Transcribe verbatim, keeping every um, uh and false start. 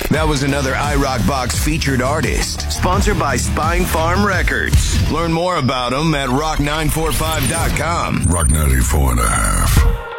That was another iRockBox featured artist, sponsored by Spine Farm Records. Learn more about them at rock nine four five dot com. Rock ninety-four and a half.